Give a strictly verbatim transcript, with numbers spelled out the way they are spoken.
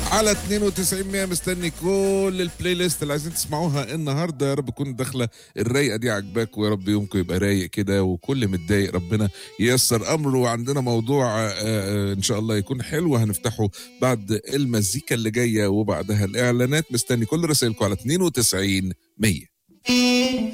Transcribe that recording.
على اتنين وتسعين مية مستني كل البلاي ليست اللي عايزين تسمعوها النهارده. يا رب تكون داخله الرايقه دي عجباك، ويا رب يومكم يبقى رايق كده، وكل متضايق ربنا ييسر امره. وعندنا موضوع آه، آه، ان شاء الله يكون حلو هنفتحه بعد المزيكا اللي جايه وبعدها الاعلانات. مستني كل رسائلكم على اتنين وتسعين مية.